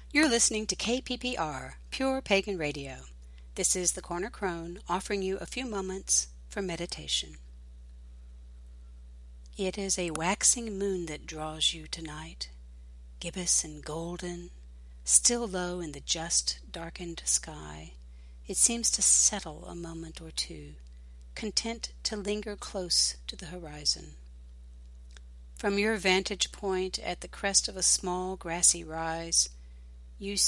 You're listening to KPPR, Pure Pagan Radio. This is the Corner Crone offering you a few moments for meditation. It is a waxing moon that draws you tonight, gibbous and golden, still low in the just darkened sky. It seems to settle a moment or two, content to linger close to the horizon. From your vantage point at the crest of a small grassy rise, you